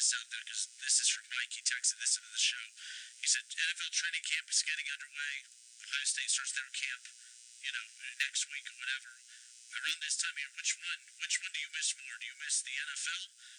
this out there because this is from Mike. He texted this into the show. He said NFL training camp is getting underway. Ohio State starts their camp, next week or whatever. Around this time of year, which one do you miss more? Do you miss the NFL